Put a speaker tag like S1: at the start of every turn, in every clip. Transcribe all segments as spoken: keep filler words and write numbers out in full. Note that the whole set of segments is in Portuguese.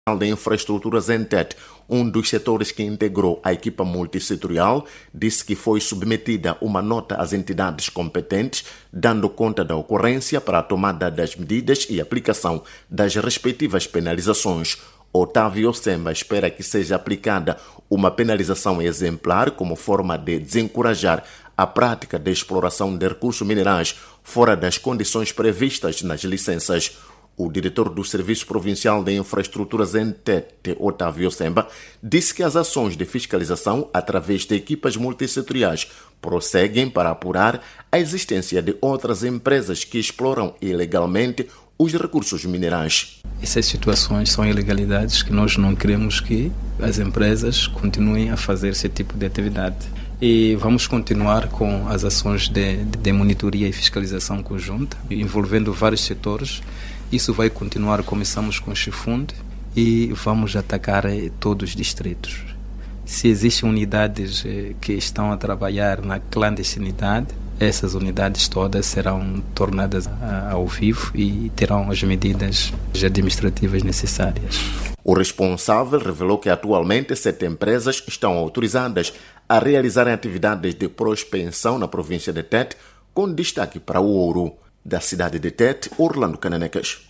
S1: de Infraestruturas N T E T, um dos setores que integrou a equipa multissetorial, disse que foi submetida uma nota às entidades competentes, dando conta da ocorrência para a tomada das medidas e aplicação das respectivas penalizações. Otávio Semba espera que seja aplicada uma penalização exemplar como forma de desencorajar a prática de exploração de recursos minerais fora das condições previstas nas licenças. O diretor do Serviço Provincial de Infraestruturas N T E T, Otávio Semba, disse que as ações de fiscalização através de equipas multissetoriais prosseguem para apurar a existência de outras empresas que exploram ilegalmente os recursos minerais.
S2: Essas situações são ilegalidades que nós não queremos que as empresas continuem a fazer esse tipo de atividade. E vamos continuar com as ações de, de monitoria e fiscalização conjunta, envolvendo vários setores. Isso vai continuar, começamos com o Chifunde e vamos atacar todos os distritos. Se existem unidades que estão a trabalhar na clandestinidade, essas unidades todas serão tornadas ao vivo e terão as medidas administrativas necessárias.
S1: O responsável revelou que atualmente sete empresas estão autorizadas a realizarem atividades de prospecção na província de Tete, com destaque para o ouro. Da cidade de Tete, Orlando Cananecas.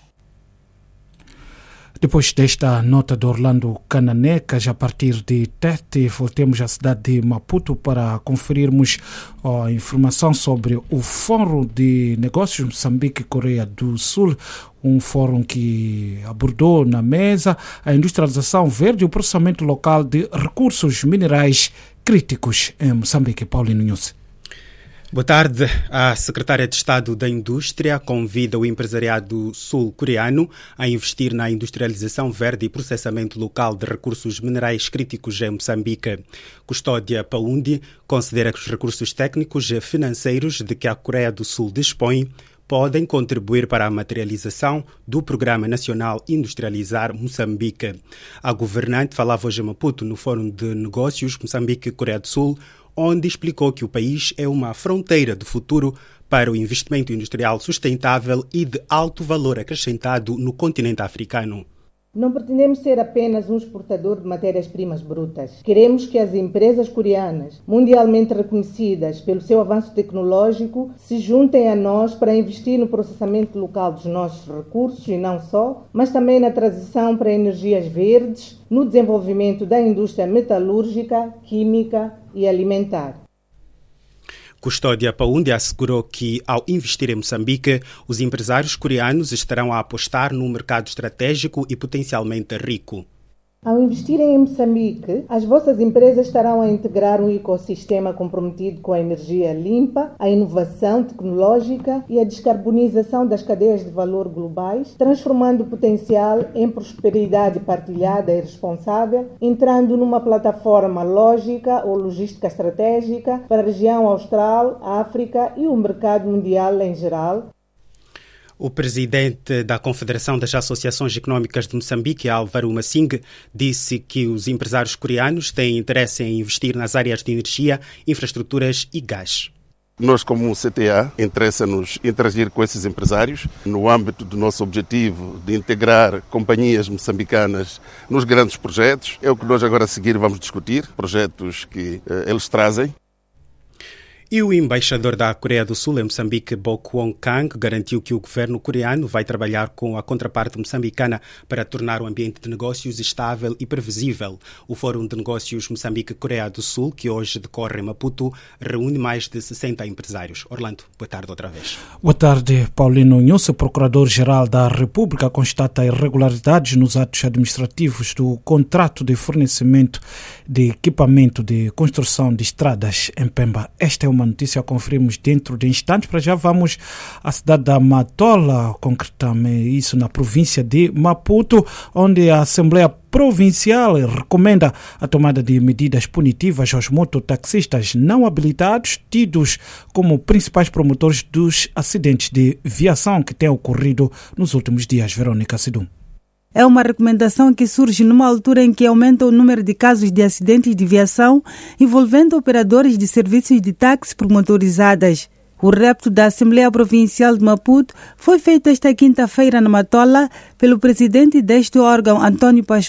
S3: Depois desta nota de Orlando Cananecas, a partir de Tete, voltemos à cidade de Maputo para conferirmos a informação sobre o Fórum de Negócios Moçambique-Coreia do Sul, um fórum que abordou na mesa a industrialização verde e o processamento local de recursos minerais críticos em Moçambique. Paulino Nunes.
S4: Boa tarde. A secretária de Estado da Indústria convida o empresariado sul-coreano a investir na industrialização verde e processamento local de recursos minerais críticos em Moçambique. Custódia Paundi considera que os recursos técnicos e financeiros de que a Coreia do Sul dispõe podem contribuir para a materialização do Programa Nacional Industrializar Moçambique. A governante falava hoje em Maputo no Fórum de Negócios Moçambique-Coreia do Sul, onde explicou que o país é uma fronteira de futuro para o investimento industrial sustentável e de alto valor acrescentado no continente africano.
S5: Não pretendemos ser apenas um exportador de matérias-primas brutas. Queremos que as empresas coreanas, mundialmente reconhecidas pelo seu avanço tecnológico, se juntem a nós para investir no processamento local dos nossos recursos e não só, mas também na transição para energias verdes, no desenvolvimento da indústria metalúrgica, química e alimentar.
S4: Custódia Paundi assegurou que, ao investir em Moçambique, os empresários coreanos estarão a apostar num mercado estratégico e potencialmente rico.
S5: Ao investirem em Moçambique, as vossas empresas estarão a integrar um ecossistema comprometido com a energia limpa, a inovação tecnológica e a descarbonização das cadeias de valor globais, transformando o potencial em prosperidade partilhada e responsável, entrando numa plataforma lógica ou logística estratégica para a região austral, África e o mercado mundial em geral.
S4: O presidente da Confederação das Associações Económicas de Moçambique, Álvaro Massing, disse que os empresários coreanos têm interesse em investir nas áreas de energia, infraestruturas e gás.
S6: Nós, como C T A, interessa-nos interagir com esses empresários no âmbito do nosso objetivo de integrar companhias moçambicanas nos grandes projetos. É o que nós agora a seguir vamos discutir, projetos que eh, eles trazem.
S4: E o embaixador da Coreia do Sul em Moçambique, Bo Kwon Kang, garantiu que o governo coreano vai trabalhar com a contraparte moçambicana para tornar o ambiente de negócios estável e previsível. O Fórum de Negócios Moçambique-Coreia do Sul, que hoje decorre em Maputo, reúne mais de sessenta empresários. Orlando, boa tarde outra vez.
S3: Boa tarde, Paulino Nunes. O Procurador-Geral da República constata irregularidades nos atos administrativos do contrato de fornecimento de equipamento de construção de estradas em Pemba. Esta é uma notícia, conferimos dentro de instantes. Para já vamos à cidade da Matola, concretamente isso na província de Maputo, onde a Assembleia Provincial recomenda a tomada de medidas punitivas aos mototaxistas não habilitados, tidos como principais promotores dos acidentes de viação que têm ocorrido nos últimos dias. Verônica Sidum.
S7: É uma recomendação que surge numa altura em que aumenta o número de casos de acidentes de viação envolvendo operadores de serviços de táxi por motorizadas. O repto da Assembleia Provincial de Maputo foi feito esta quinta-feira na Matola pelo presidente deste órgão, António Paz